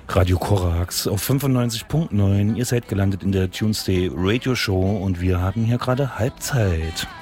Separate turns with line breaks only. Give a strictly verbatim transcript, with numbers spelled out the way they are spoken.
Radio Korax auf fünfundneunzig Punkt neun. Ihr seid gelandet in der Tuesday Radio Show und wir haben hier gerade Halbzeit.